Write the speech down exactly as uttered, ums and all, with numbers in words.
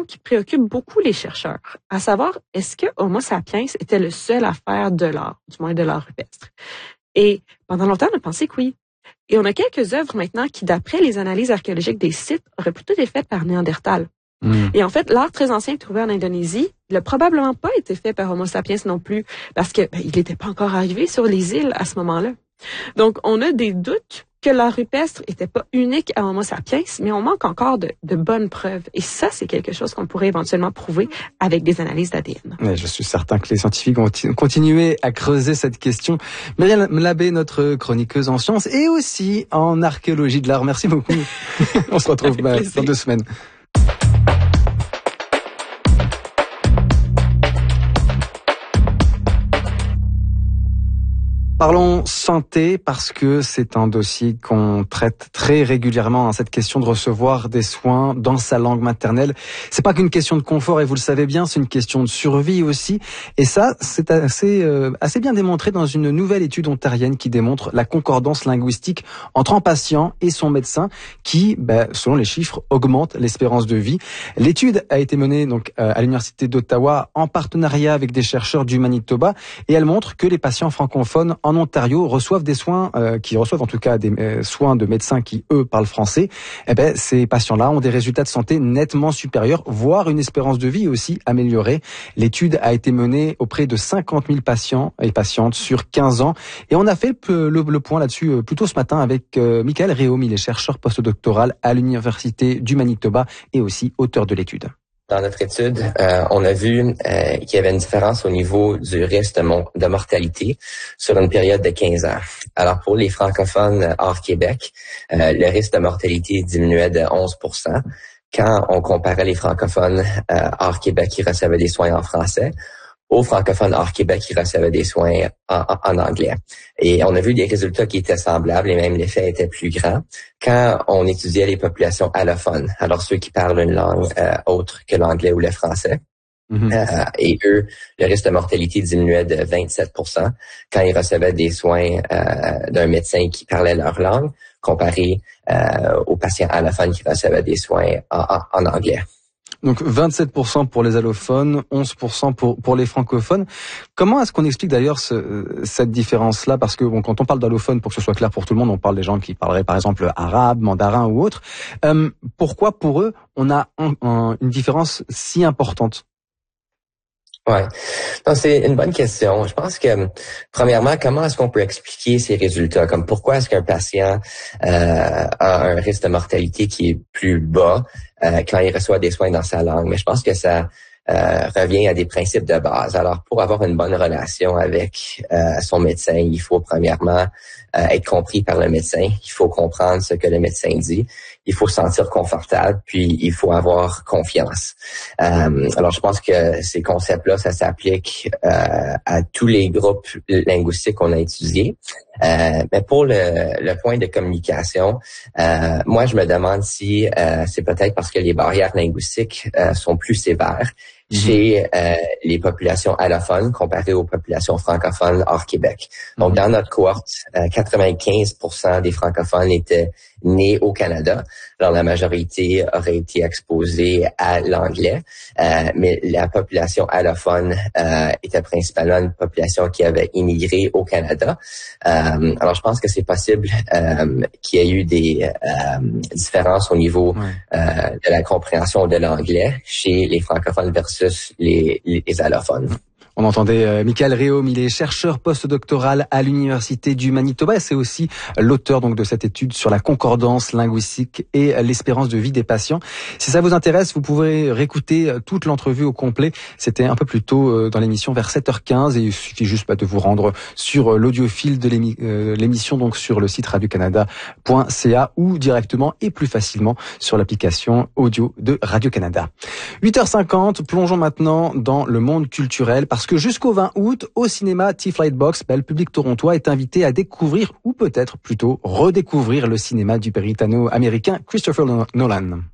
question qui préoccupe beaucoup les chercheurs, à savoir, est-ce que Homo sapiens était le seul à faire de l'art, du moins de l'art rupestre? Et pendant longtemps, on a pensé que oui. Et on a quelques œuvres maintenant qui, d'après les analyses archéologiques des sites, auraient plutôt été faites par Néandertal. Mm. Et en fait, l'art très ancien trouvé en Indonésie, il n'a probablement pas été fait par Homo sapiens non plus, parce que ben, il n'était pas encore arrivé sur les îles à ce moment-là. Donc, on a des doutes que l'art rupestre était pas unique à Homo sapiens, mais on manque encore de, de bonnes preuves. Et ça, c'est quelque chose qu'on pourrait éventuellement prouver avec des analyses d'A D N. Mais je suis certain que les scientifiques vont continuer à creuser cette question. Myriam Labbé, notre chroniqueuse en sciences et aussi en archéologie de l'art. Merci beaucoup. On se retrouve bah, dans deux semaines. Parlons santé parce que c'est un dossier qu'on traite très régulièrement, hein, cette question de recevoir des soins dans sa langue maternelle. C'est pas qu'une question de confort et vous le savez bien, c'est une question de survie aussi. Et ça, c'est assez euh, assez bien démontré dans une nouvelle étude ontarienne qui démontre la concordance linguistique entre un patient et son médecin, qui, bah, selon les chiffres, augmente l'espérance de vie. L'étude a été menée donc euh, à l'université d'Ottawa en partenariat avec des chercheurs du Manitoba et elle montre que les patients francophones en Ontario reçoivent des soins, euh, qui reçoivent en tout cas des euh, soins de médecins qui, eux, parlent français. Eh ben, ces patients-là ont des résultats de santé nettement supérieurs, voire une espérance de vie aussi améliorée. L'étude a été menée auprès de cinquante mille patients et patientes sur quinze ans. Et on a fait le, le, le point là-dessus euh, plus tôt ce matin avec euh, Michael Réaume, il est chercheur postdoctoral à l'Université du Manitoba et aussi auteur de l'étude. Dans notre étude, euh, on a vu euh, qu'il y avait une différence au niveau du risque de, mon, de mortalité sur une période de quinze ans. Alors, pour les francophones hors Québec, euh, le risque de mortalité diminuait de onze pour cent. Quand on comparait les francophones euh, hors Québec qui recevaient des soins en français aux francophones hors Québec qui recevaient des soins en, en, en anglais. Et on a vu des résultats qui étaient semblables et même l'effet était plus grand quand on étudiait les populations allophones, alors ceux qui parlent une langue euh, autre que l'anglais ou le français. Mm-hmm. Euh, et eux, le risque de mortalité diminuait de vingt-sept pour cent quand ils recevaient des soins euh, d'un médecin qui parlait leur langue comparé euh, aux patients allophones qui recevaient des soins en, en, en anglais. Donc vingt-sept pour cent pour les allophones, onze pour cent pour pour les francophones. Comment est-ce qu'on explique d'ailleurs ce, cette différence-là? Parce que bon, quand on parle d'allophones, pour que ce soit clair pour tout le monde, on parle des gens qui parleraient par exemple arabe, mandarin ou autre. Euh, pourquoi pour eux on a un, un, une différence si importante? Ouais, non, c'est une bonne question. Je pense que premièrement, comment est-ce qu'on peut expliquer ces résultats? Comme pourquoi est-ce qu'un patient euh, a un risque de mortalité qui est plus bas euh, quand il reçoit des soins dans sa langue? Mais je pense que ça euh, revient à des principes de base. Alors, pour avoir une bonne relation avec euh, son médecin, il faut premièrement euh, être compris par le médecin. Il faut comprendre ce que le médecin dit. Il faut se sentir confortable, puis il faut avoir confiance. Euh, alors, je pense que ces concepts-là, ça s'applique euh, à tous les groupes linguistiques qu'on a étudiés. Euh, mais pour le, le point de communication, euh, moi, je me demande si euh, c'est peut-être parce que les barrières linguistiques euh, sont plus sévères chez euh, les populations allophones comparées aux populations francophones hors Québec. Donc, mm-hmm. dans notre cohorte, euh, quatre-vingt-quinze pour cent des francophones étaient nés au Canada. Alors, la majorité aurait été exposée à l'anglais, euh, mais la population allophone euh, était principalement une population qui avait immigré au Canada. Euh, alors, je pense que c'est possible euh, qu'il y ait eu des euh, différences au niveau ouais. euh, de la compréhension de l'anglais chez les francophones versus les, les allophones. On entendait euh, Michael Réaume, il est chercheur postdoctoral à l'Université du Manitoba et c'est aussi l'auteur donc de cette étude sur la concordance linguistique et l'espérance de vie des patients. Si ça vous intéresse, vous pouvez réécouter toute l'entrevue au complet. C'était un peu plus tôt euh, dans l'émission vers sept heures quinze et il suffit juste bah, de vous rendre sur l'audiofil de l'émi- euh, l'émission donc sur le site radio canada point c a ou directement et plus facilement sur l'application audio de Radio-Canada. huit heures cinquante, plongeons maintenant dans le monde culturel parce que jusqu'au vingt août, au cinéma T-Flight Box, le public torontois est invité à découvrir, ou peut-être plutôt redécouvrir le cinéma du Britanno-américain Christopher Nolan.